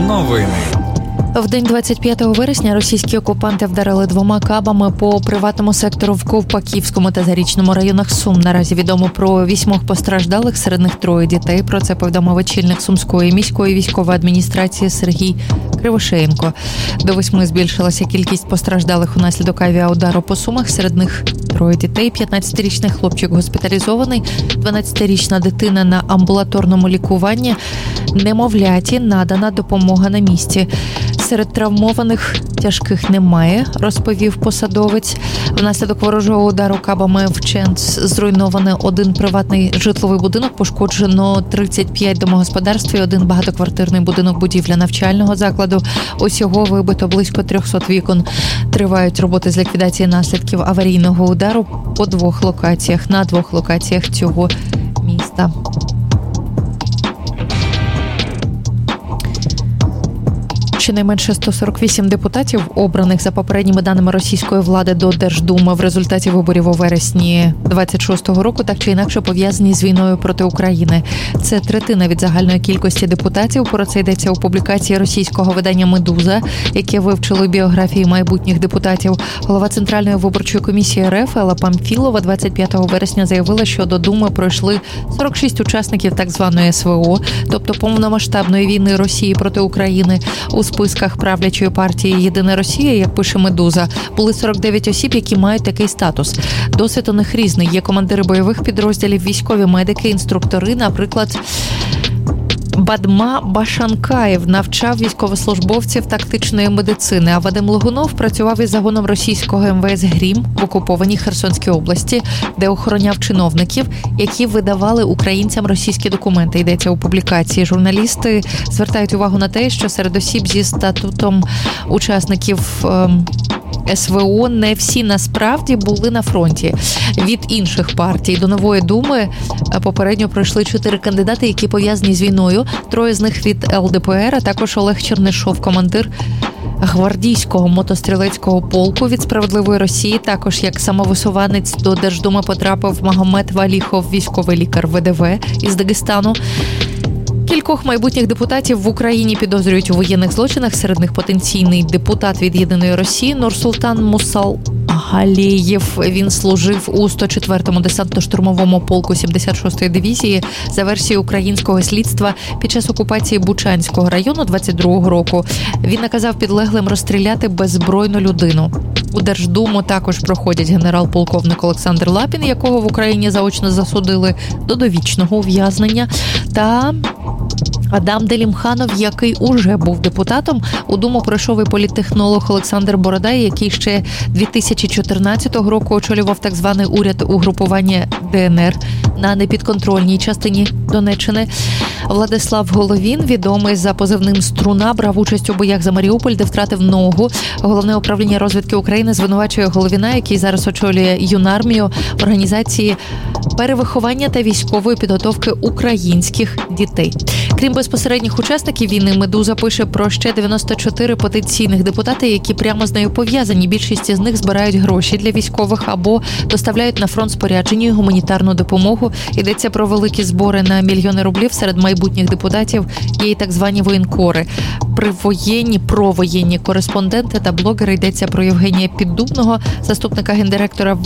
Новини. В день 25 вересня російські окупанти вдарили 2 кабами по приватному сектору в Ковпаківському та Зарічному районах Сум. Наразі відомо про 8 постраждалих, серед них 3 дітей. Про це повідомив очільник Сумської міської військової адміністрації Сергій Кривошеєнко. До 8 збільшилася кількість постраждалих унаслідок авіаудару по Сумах. Серед них 3 дітей, 15-річний хлопчик госпіталізований, 12-річна дитина на амбулаторному лікуванні. Немовляті надана допомога на місці. Серед травмованих тяжких немає, розповів посадовець. Внаслідок ворожого удару кабами вщент зруйновано 1 приватний житловий будинок, пошкоджено 35 домогосподарств і 1 багатоквартирний будинок, будівля навчального закладу. Усього вибито близько 300 вікон. Тривають роботи з ліквідації наслідків аварійного удару на 2 локаціях цього міста. Щонайменше 148 депутатів, обраних за попередніми даними російської влади до Держдуми в результаті виборів у вересні 26-го року, так чи інакше пов'язані з війною проти України. Це третина від загальної кількості депутатів. Про це йдеться у публікації російського видання «Медуза», яке вивчило біографії майбутніх депутатів. Голова Центральної виборчої комісії РФ Елла Памфілова 25 вересня заявила, що до Думи пройшли 46 учасників так званої СВО, тобто повномасштабної війни Росії проти України. У списках правлячої партії «Єдина Росія», як пише «Медуза», були 49 осіб, які мають такий статус. Досвід у них різний. Є командири бойових підрозділів, військові медики, інструктори. Наприклад, Бадма Башанкаєв навчав військовослужбовців тактичної медицини, а Вадим Логунов працював із загоном російського МВС «Грім» в окупованій Херсонській області, де охороняв чиновників, які видавали українцям російські документи. Йдеться у публікації. Журналісти звертають увагу на те, що серед осіб зі статутом учасників СВО не всі насправді були на фронті. Від інших партій до Нової Думи попередньо пройшли 4 кандидати, які пов'язані з війною. 3 з них від ЛДПР, а також Олег Чернишов, командир гвардійського мотострілецького полку від «Справедливої Росії». Також як самовисуванець до Держдуми потрапив Магомед Валіхов, військовий лікар ВДВ із Дагестану. Кількох майбутніх депутатів в Україні підозрюють у воєнних злочинах. Серед них потенційний депутат від «Єдиної Росії» Нурсултан Мусалгалієв. Він служив у 104-му десантно-штурмовому полку 76-ї дивізії. За версією українського слідства, під час окупації Бучанського району 22-го року він наказав підлеглим розстріляти беззбройну людину. У Держдуму також проходять генерал-полковник Олександр Лапін, якого в Україні заочно засудили до довічного ув'язнення, та Адам Делімханов, який уже був депутатом. У Думу пройшов і політтехнолог Олександр Бородай, який ще 2014 року очолював так званий уряд угрупування ДНР на непідконтрольній частині Донеччини. Владислав Головін, відомий за позивним «Струна», брав участь у боях за Маріуполь, де втратив ногу. Головне управління розвідки України звинувачує Головіна, який зараз очолює Юнармію, в організації перевиховання та військової підготовки українських дітей. Крім безпосередніх учасників війни, «Медуза» пише про ще 94 потенційних депутати, які прямо з нею пов'язані. Більшість з них збирають гроші для військових або доставляють на фронт спорядження і гуманітарну допомогу. Йдеться про великі збори на мільйони рублів. Серед майбутніх депутатів є і так звані воєнкори. Провоєнні кореспонденти та блогери. Йдеться про Євгенія Піддубного, заступника гендиректора